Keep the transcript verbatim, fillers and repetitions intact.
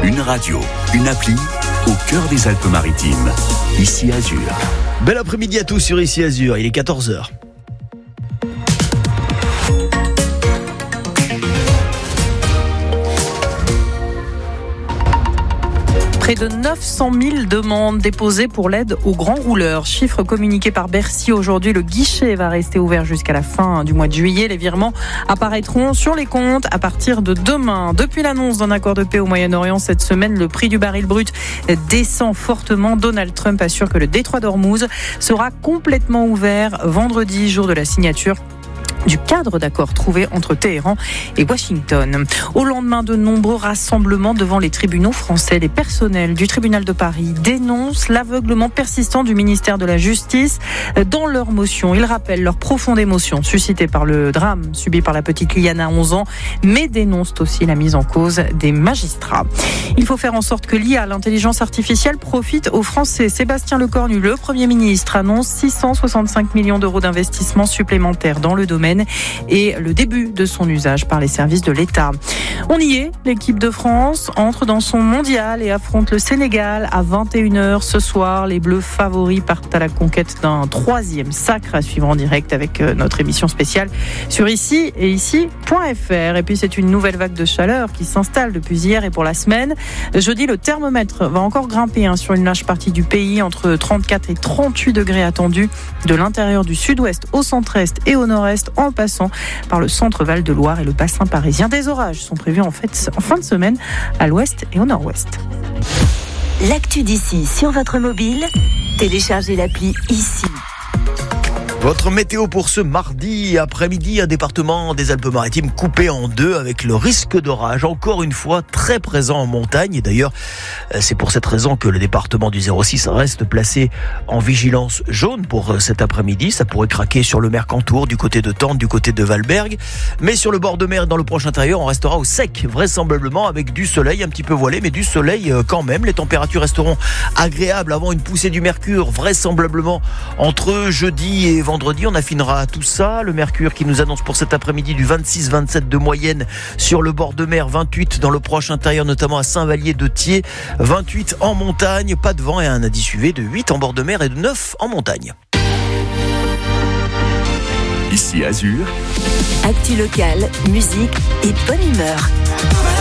Une radio, une appli, au cœur des Alpes-Maritimes. Ici Azur. Bel après-midi à tous sur Ici Azur, il est quatorze heures. Près de neuf cent mille demandes déposées pour l'aide aux grands rouleurs. Chiffre communiqué par Bercy aujourd'hui. Le guichet va rester ouvert jusqu'à la fin du mois de juillet. Les virements apparaîtront sur les comptes à partir de demain. Depuis l'annonce d'un accord de paix au Moyen-Orient cette semaine, le prix du baril brut descend fortement. Donald Trump assure que le détroit d'Ormuz sera complètement ouvert vendredi, jour de la signature du cadre d'accord trouvé entre Téhéran et Washington. Au lendemain de nombreux rassemblements devant les tribunaux français, les personnels du tribunal de Paris dénoncent l'aveuglement persistant du ministère de la Justice dans leur motion. Ils rappellent leur profonde émotion suscitée par le drame subi par la petite Liana, onze ans, mais dénoncent aussi la mise en cause des magistrats. Il faut faire en sorte que l'I A, l'intelligence artificielle, profite aux Français. Sébastien Lecornu, le Premier ministre, annonce six cent soixante-cinq millions d'euros d'investissements supplémentaires dans le domaine et le début de son usage par les services de l'État. On y est, l'équipe de France entre dans son mondial et affronte le Sénégal à vingt et une heures ce soir. Les Bleus favoris partent à la conquête d'un troisième sacre à suivre en direct avec notre émission spéciale sur ici et ici point f r. Et puis c'est une nouvelle vague de chaleur qui s'installe depuis hier et pour la semaine. Jeudi, le thermomètre va encore grimper hein, sur une large partie du pays, entre trente-quatre et trente-huit degrés attendus de l'intérieur du sud-ouest au centre-est et au nord-est, en passant par le centre Val-de-Loire et le bassin parisien. Des orages sont prévus en, fait, en fin de semaine à l'ouest et au nord-ouest. L'actu d'ici sur votre mobile, téléchargez l'appli Ici. Votre météo pour ce mardi après-midi, un département des Alpes-Maritimes coupé en deux avec le risque d'orage, encore une fois très présent en montagne. Et d'ailleurs, c'est pour cette raison que le département du zéro six reste placé en vigilance jaune pour cet après-midi. Ça pourrait craquer sur le Mercantour, du côté de Tente, du côté de Valberg. Mais sur le bord de mer et dans le proche intérieur, on restera au sec, vraisemblablement avec du soleil, un petit peu voilé, mais du soleil quand même. Les températures resteront agréables avant une poussée du mercure, vraisemblablement entre jeudi et vendredi. On affinera tout ça. Le mercure qui nous annonce pour cet après-midi du vingt-six vingt-sept de moyenne sur le bord de mer, vingt-huit dans le proche intérieur, notamment à Saint-Vallier de Thiers, vingt-huit en montagne, pas de vent et un indice U V de huit en bord de mer et de neuf en montagne. Ici Azur. Actu locale, musique et bonne humeur.